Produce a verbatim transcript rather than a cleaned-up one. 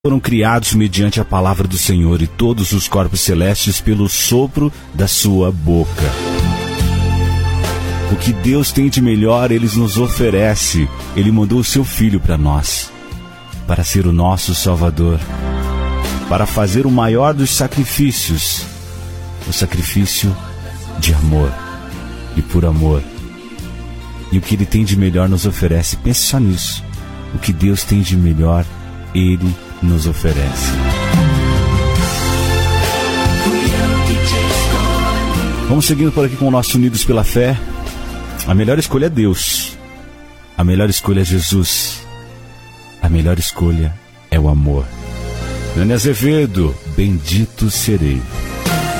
foram criados mediante a palavra do Senhor, e todos os corpos celestes pelo sopro da sua boca. O que Deus tem de melhor, Ele nos oferece. Ele mandou o seu Filho para nós, para ser o nosso Salvador, para fazer o maior dos sacrifícios, o sacrifício de amor e por amor. E o que Ele tem de melhor nos oferece. Pense só nisso. O que Deus tem de melhor, Ele nos oferece. Vamos seguindo por aqui com o nosso Unidos pela Fé. A melhor escolha é Deus. A melhor escolha é Jesus. A melhor escolha é o amor. Nani Azevedo, bendito serei.